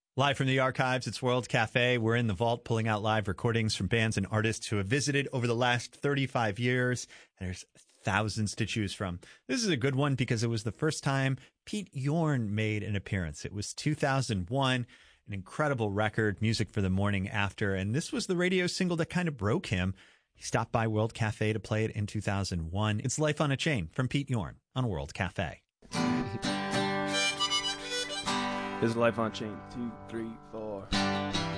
Live from the archives, it's World Cafe. We're in the vault pulling out live recordings from bands and artists who have visited over the last 35 years. There's thousands to choose from. This is a good one because it was the first time Pete Yorn made an appearance. It was 2001, an incredible record, Music for the Morning After, and this was the radio single that kind of broke him. He stopped by World Cafe to play it in 2001. It's Life on a Chain from Pete Yorn on World Cafe. His Life on Chain. 2, 3, 4.